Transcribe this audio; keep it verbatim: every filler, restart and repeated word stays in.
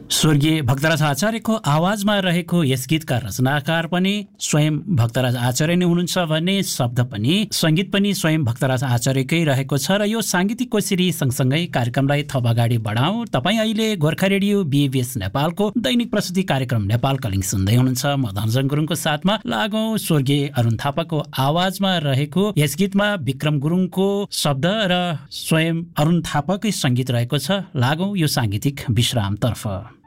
स्वर्गीय भक्तराज आचार्यको आवाजमा रहेको यस गीतका रचनाकार पनि स्वयं भक्तराज आचार्य नै हुनुहुन्छ भने शब्द पनि संगीत पनि स्वयं भक्तराज आचार्यकै रहेको छ। र यो साङ्गीतिक कोसेली सँगसँगै कार्यक्रमलाई थप अगाडि बढाउँ। तपाईँ अहिले गोर्खा रेडियो बीबीएस नेपालको दैनिक प्रस्तुति कार्यक्रम नेपाल कलिङ सुन्दै हुनुहुन्छ। म धनजङ गुरुङको साथमा लागौँ स्वर्गीय अरुण थापाको आवाजमा रहेको यस गीतमा विक्रम गुरुङको शब्द र स्वयं अरुण थापाकै संगीत रहेको छ। लागौँ यो साङ्गीतिक विश्रामतर्फ।